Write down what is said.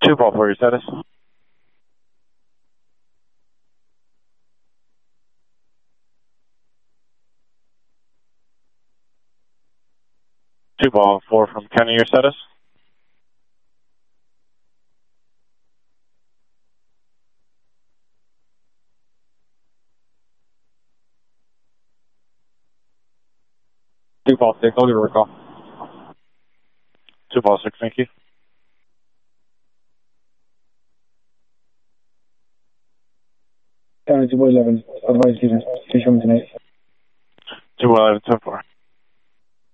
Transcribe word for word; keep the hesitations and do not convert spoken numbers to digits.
Two ball for your status. Two ball four from Kenny, your status. Two ball six, I'll give a recall. Two ball six, thank you. Down to two ball eleven, advise given, please come tonight. Two ball eleven, ten four.